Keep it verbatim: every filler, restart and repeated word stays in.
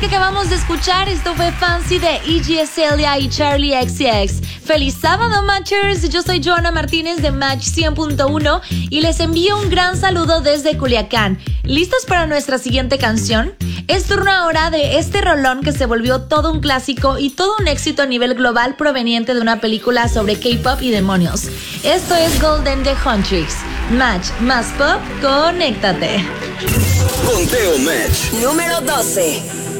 que acabamos de escuchar, esto fue Fancy de Iggy Azalea y Charlie X C X. ¡Feliz sábado, Matchers! Yo soy Joana Martínez de Match cien punto uno y les envío un gran saludo desde Culiacán. ¿Listos para nuestra siguiente canción? Es turno ahora de este rolón que se volvió todo un clásico y todo un éxito a nivel global proveniente de una película sobre K-pop y demonios. Esto es Golden de Huntrix. Match más pop, conéctate. Conteo Match número doce.